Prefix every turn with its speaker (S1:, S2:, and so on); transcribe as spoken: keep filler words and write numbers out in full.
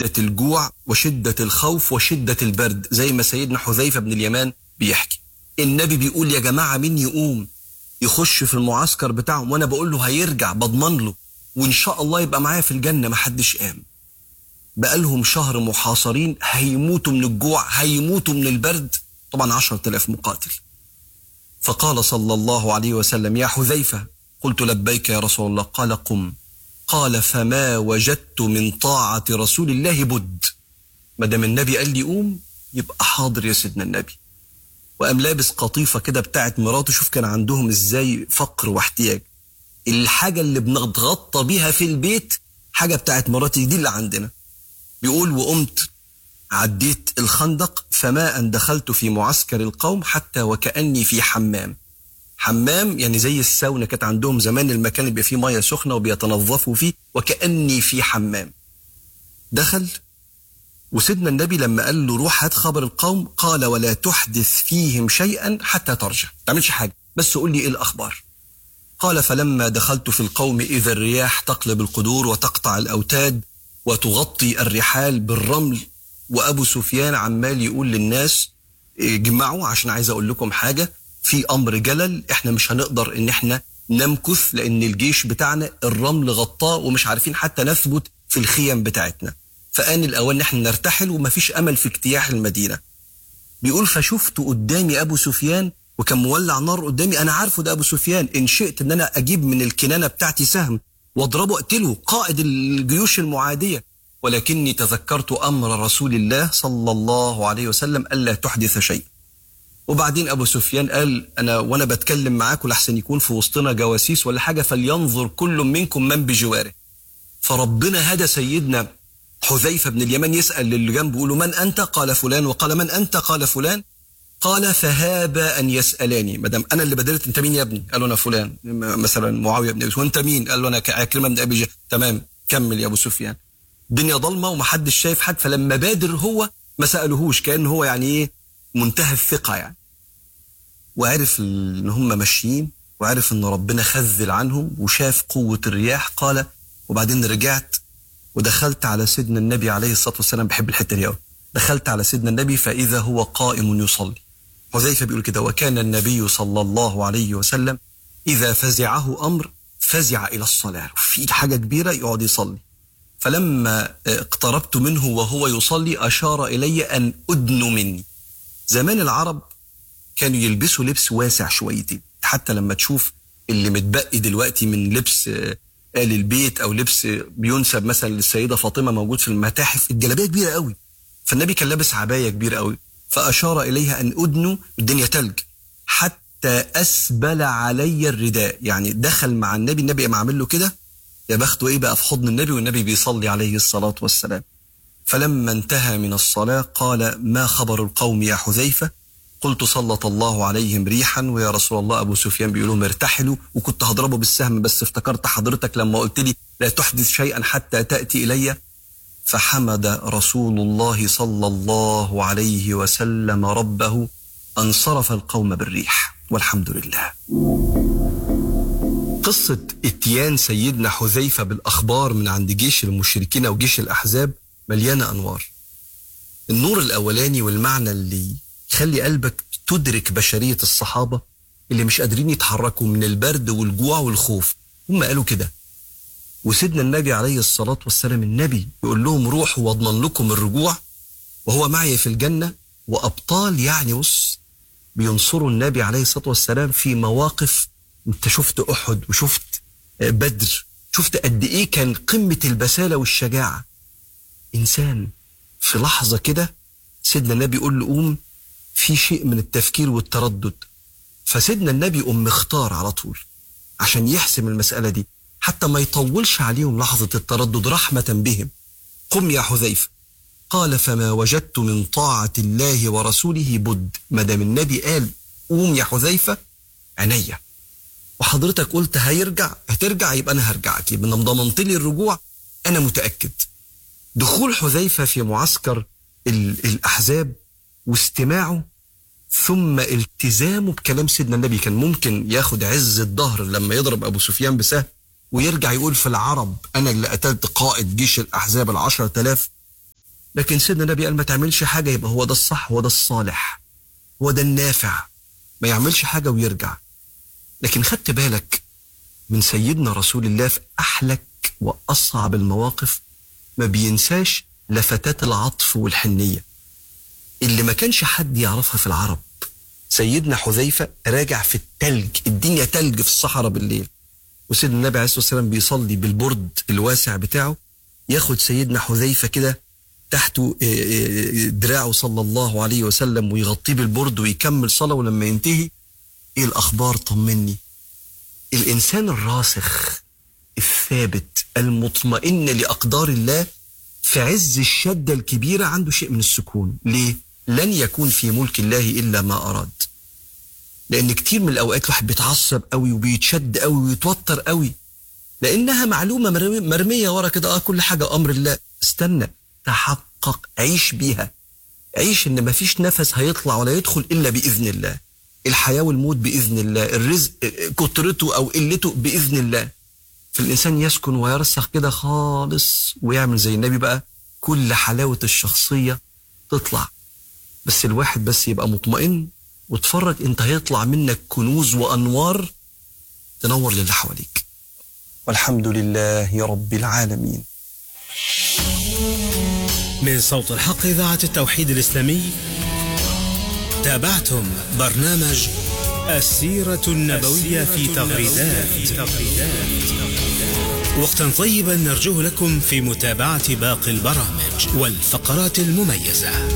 S1: شدة الجوع وشدة الخوف وشدة البرد، زي ما سيدنا حذيفة بن اليمان بيحكي. النبي بيقول يا جماعة مين يقوم يخش في المعسكر بتاعهم، وانا بقول له هيرجع بضمن له وان شاء الله يبقى معايا في الجنة. ما حدش قام. بقالهم شهر محاصرين، هيموتوا من الجوع، هيموتوا من البرد، طبعا عشرة آلاف مقاتل. فقال صلى الله عليه وسلم يا حذيفة، قلت لبيك يا رسول الله. قال قم. قال فما وجدت من طاعة رسول الله بد. ما دام النبي قال لي قوم يبقى حاضر يا سيدنا النبي. وقام لابس قطيفة كده بتاعت مراته. شوف كان عندهم ازاي فقر واحتياج. الحاجة اللي بنتغطى بيها في البيت حاجة بتاعت مراتي، دي اللي عندنا. بيقول وقمت عديت الخندق، فما أن دخلت في معسكر القوم حتى وكأني في حمام. حمام يعني زي الساونا، كانت عندهم زمان المكان اللي بيبقى فيه ميه سخنه وبيتنظفوا فيه، وكأني في حمام. دخل وسيدنا النبي لما قال له روح هات خبر القوم، قال ولا تحدث فيهم شيئا حتى ترجع، ما تعملش حاجه بس قول لي ايه الاخبار. قال فلما دخلت في القوم اذا الرياح تقلب القدور وتقطع الاوتاد وتغطي الرحال بالرمل، وابو سفيان عمال يقول للناس جمعوا عشان عايز اقول لكم حاجه، في امر جلل، احنا مش هنقدر ان احنا نمكث لان الجيش بتاعنا الرمل غطاه ومش عارفين حتى نثبت في الخيم بتاعتنا، فآن الاوان ان احنا نرتحل ومفيش امل في اجتياح المدينه. بيقول فشفت قدامي ابو سفيان وكان مولع نار قدامي، انا عارفه ده ابو سفيان، ان شئت ان انا اجيب من الكنانه بتاعتي سهم واضربه اقتله، قائد الجيوش المعاديه، ولكني تذكرت امر رسول الله صلى الله عليه وسلم الا تحدث شيء. وبعدين ابو سفيان قال انا وانا بتكلم معاكم لحسن يكون في وسطنا جواسيس ولا حاجه، فلينظر كل منكم من بجواره. فربنا هدى سيدنا حذيفه بن اليمان يسال للي جنبه يقول له من انت؟ قال فلان. وقال من انت؟ قال فلان. قال فهاب ان يسالاني، ما دام انا اللي بدرت انت مين يا ابني؟ قال له انا فلان مثلا معاويه بن ابي. وانت مين؟ قال له انا عكرمه بن ابي جهل. تمام كمل يا ابو سفيان. الدنيا ضلمه ومحدش شايف حد، فلما بادر هو ما سالهوش، كان هو يعني ايه منتهى الثقه يعني. وعرف ان هم ماشيين وعرف ان ربنا خذل عنهم وشاف قوه الرياح. قال وبعدين رجعت ودخلت على سيدنا النبي عليه الصلاه والسلام، بحب الحته دي قوي، دخلت على سيدنا النبي فاذا هو قائم يصلي. حذيفه بيقول كده وكان النبي صلى الله عليه وسلم اذا فزعه امر فزع الى الصلاه، في حاجه كبيره يقعد يصلي. فلما اقتربت منه وهو يصلي اشار الي ان ادن مني. زمان العرب كانوا يلبسوا لبس واسع شويتين، حتى لما تشوف اللي متبقي دلوقتي من لبس آل البيت او لبس بينسب مثلا للسيده فاطمه موجود في المتاحف، الجلابيه كبيره قوي، فالنبي كان لابس عبايه كبيره قوي، فاشار اليها ان ادنوا، الدنيا تلج، حتى اسبل علي الرداء، يعني دخل مع النبي، النبي قام عامل له كده، يا بخته ايه بقى في حضن النبي والنبي بيصلي عليه الصلاه والسلام. فلما انتهى من الصلاه قال ما خبر القوم يا حذيفه؟ قلت سلط الله عليهم ريحا، ويا رسول الله ابو سفيان بيقول لهم ارتحلوا، وكنت هضربه بالسهم بس افتكرت حضرتك لما قلت لي لا تحدث شيئا حتى تاتي الي. فحمد رسول الله صلى الله عليه وسلم ربه ان صرف القوم بالريح والحمد لله. قصه اتيان سيدنا حذيفه بالاخبار من عند جيش المشركين او جيش الاحزاب مليانه انوار. النور الاولاني والمعنى اللي خلي قلبك تدرك بشرية الصحابة اللي مش قادرين يتحركوا من البرد والجوع والخوف، هم قالوا كده. وسيدنا النبي عليه الصلاة والسلام النبي يقول لهم روحوا واضمن لكم الرجوع وهو معي في الجنة. وأبطال يعني بص بينصروا النبي عليه الصلاة والسلام في مواقف، انت شفت أحد وشفت بدر، شفت قد ايه كان قمة البسالة والشجاعة. إنسان في لحظة كده سيدنا النبي يقول له قوم، في شيء من التفكير والتردد، فسيدنا النبي قام مختار على طول عشان يحسم المسألة دي حتى ما يطولش عليهم لحظة التردد رحمة بهم. قم يا حذيفة. قال فما وجدت من طاعة الله ورسوله بد. ما دام النبي قال قوم يا حذيفة عينيا، وحضرتك قلت هيرجع هترجع يبقى انا هرجع اكيد، من ضمنت لي الرجوع انا متأكد. دخول حذيفة في معسكر الأحزاب واستماعه ثم التزامه بكلام سيدنا النبي، كان ممكن ياخد عز الظهر لما يضرب أبو سفيان بسهم ويرجع يقول في العرب أنا اللي قتلت قائد جيش الأحزاب العشرة آلاف، لكن سيدنا النبي قال ما تعملش حاجة، يبقى هو ده الصح، هو ده الصالح، هو ده النافع. ما يعملش حاجة ويرجع. لكن خدت بالك من سيدنا رسول الله في أحلك وأصعب المواقف ما بينساش لفتات العطف والحنية اللي ما كانش حد يعرفها في العرب. سيدنا حذيفة راجع في التلج، الدنيا تلج في الصحراء بالليل، وسيدنا النبي عليه الصلاة والسلام بيصلي بالبرد الواسع بتاعه، ياخد سيدنا حذيفة كده تحته دراعه صلى الله عليه وسلم ويغطيه بالبرد ويكمل صلاة. ولما ينتهي: ايه الأخبار؟ طمني. الإنسان الراسخ الثابت المطمئن لأقدار الله في عز الشدة الكبيرة عنده شيء من السكون. ليه؟ لن يكون في ملك الله إلا ما أراد. لأن كتير من الأوقات الواحد بيتعصب قوي وبيتشد قوي ويتوتر قوي لأنها معلومة مرمية ورا كده، آه كل حاجة أمر الله. استنى، تحقق، عيش بيها، عيش إن مفيش نفس هيطلع ولا يدخل إلا بإذن الله. الحياة والموت بإذن الله، الرزق كترته أو قلته بإذن الله. فالإنسان يسكن ويرسخ كده خالص ويعمل زي النبي بقى، كل حلاوة الشخصية تطلع. بس الواحد بس يبقى مطمئن وتفرج انت هيطلع منك كنوز وأنوار تنور للي حواليك. والحمد لله رب العالمين.
S2: من صوت الحق إذاعة التوحيد الإسلامي، تابعتم برنامج السيرة النبوية في تغريدات. وقتا طيبا نرجوه لكم في متابعة باقي البرامج والفقرات المميزة.